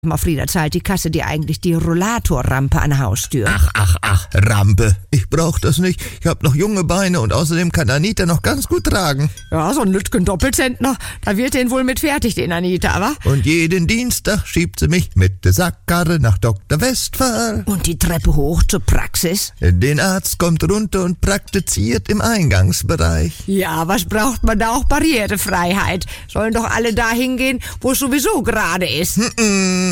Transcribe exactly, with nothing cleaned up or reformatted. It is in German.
Auf Frieda zahlt die Kasse dir eigentlich die Rollatorrampe an der Haustür. Ach, ach, ach, Rampe. Ich brauch das nicht. Ich hab noch junge Beine und außerdem kann Anita noch ganz gut tragen. Ja, so ein Lütgen Doppelzentner, da wird den wohl mit fertig, den Anita, wa? Und jeden Dienstag schiebt sie mich mit der Sackkarre nach Doktor Westphal. Und die Treppe hoch zur Praxis? Den Arzt kommt runter und praktiziert im Eingangsbereich. Ja, was braucht man da auch Barrierefreiheit? Sollen doch alle da hingehen, wo es sowieso gerade ist. Mm-mm.